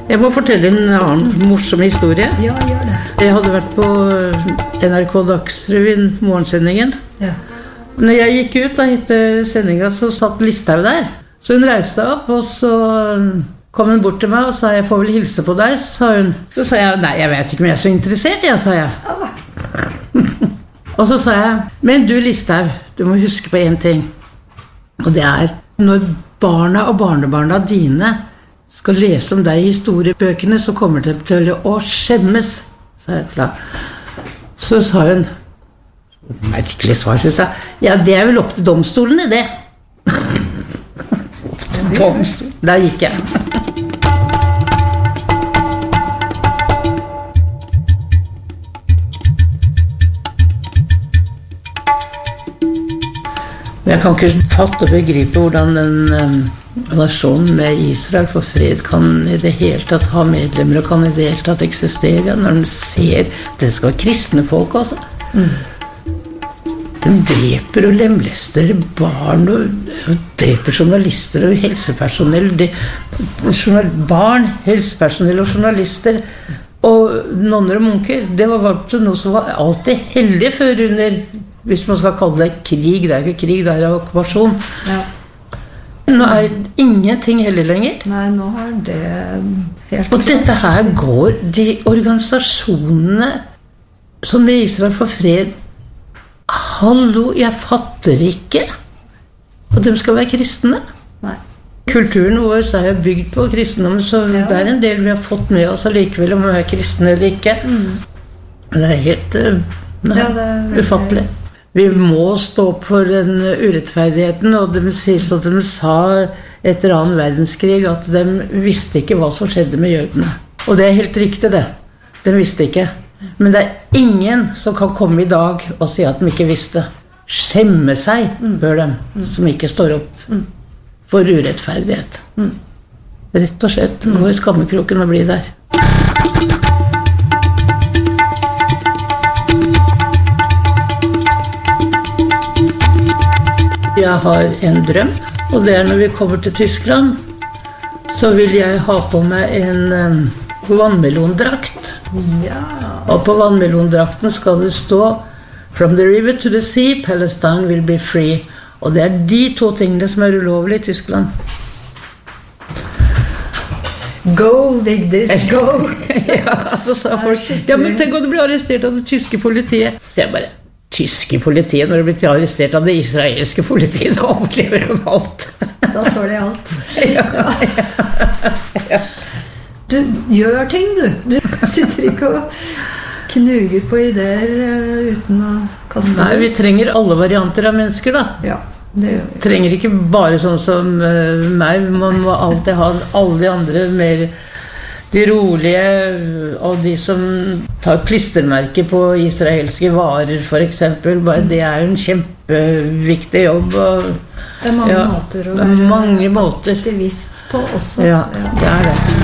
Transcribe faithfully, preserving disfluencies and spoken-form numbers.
Jeg må fortelle en annen morsom historie. Ja, gjør det. Jeg hadde vært på N R K Dagsrevyen, morgensendingen. Ja. Når jeg gikk ut da etter sendingen, så satt Listhaug der. Så hun reiste opp, og så kom hun bort til meg og sa, jeg får vel hilse på deg, sa hun. Så sa jeg, nei, jeg vet ikke om jeg er så interessert, jeg, sa jeg. Og så sa jeg, men du Listhaug, du må huske på en ting. Og det er, når barna og barnebarna dine skal lese om deg i historiebøkene, så kommer de til å skjemmes, sa jeg da. Så sa hun, merkelig svar, så sa ja, det er vel opp til domstolene, det. Domstol. Der gikk jeg. Jeg kan ikke fatte og begripe hvordan den um, relasjonen med Israel for fred kan i det hele tatt ha medlemmer og kan i det hele tatt eksistere når de ser det skal være kristne folk også. Mm. De dreper og lemlester barn og, og dreper journalister og helsepersonell. De, journal, barn, helsepersonell og journalister og nonner og munker. Det var noe som var alltid heldig før under, hvis man skal kalle det krig, det er ikke krig, det er okkupasjon. Ja. Nå er ingenting heldig lenger. Nei, nå har det helt og dette her går, de organisasjonene som med Israel for fred, hallo, jeg fatter ikke at de skal være kristne. Nei. Kulturen vår er jo bygd på kristendommen, så ja. Det er en del vi har fått med oss allikevel om vi er kristne eller ikke. Mm. Det er helt nei, ja, det er ufattelig. Vi må stå opp for den urettferdigheten, og de sier så at de sa etter annen verdenskrig at de visste ikke hva som skjedde med jødene. Og det er helt riktig det. De visste ikke. Men det er ingen som kan komme i dag og si at de ikke visste. Skjemme seg, bør de, som ikke står opp for urettferdighet. Rett og slett, gå i skammekroken og bli der. Jeg har en drøm, og det er når vi kommer til Tyskland, så vil jeg ha på meg en um, vannmelondrakt. Ja. Og på vannmelondrakten skal det stå From the river to the sea, Palestine will be free. Og det er de to tingene som er ulovlige i Tyskland. Go, Vigdis, go! Ja, så sa folk, ja, men tenk om du blir arrestert av det tyske politiet. Så jeg bare, tyske politiet, når du blir arrestert av det israelske politiet, da overlever de alt. Da tåler jeg alt. Ja, ja, ja. Du gjør ting, du. Du sitter ikke og knuger på ideer uten å kaste det. Nei, vi trenger alle varianter av mennesker, da. Ja, det gjør vi. Trenger ikke bare sånn som uh, meg. Man må alltid ha alle de andre mer de rolige, og de som tar klistermerker på israelske varer, for eksempel. Bare det er jo en kjempeviktig jobb. Og, det er mange ja, måter å være mange måter. aktivist på også. Ja, det er det.